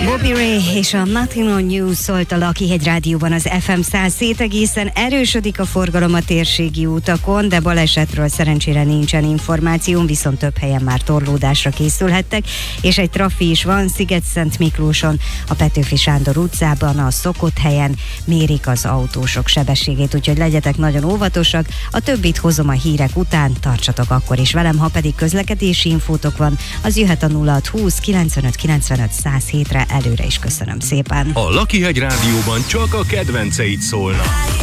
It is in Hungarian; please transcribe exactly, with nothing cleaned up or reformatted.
Bobby Ray és a Nothing on You szólt a Lakihegy Rádióban az ef em száz hét egészen erősödik a forgalom a térségi utakon, de balesetről szerencsére nincsen információm, viszont több helyen már torlódásra készülhettek, és egy trafi is van Sziget-Szent Miklóson, a Petőfi Sándor utcában, a szokott helyen mérik az autósok sebességét, úgyhogy legyetek nagyon óvatosak. A többit hozom a hírek után, tartsatok akkor is velem, ha pedig közlekedési infótok van, az jöhet a nulla hat húsz kilencvenöt kilencvenöt száz hétre, előre is köszönöm szépen. A Lakihegy Rádióban csak a kedvenceid szólnak.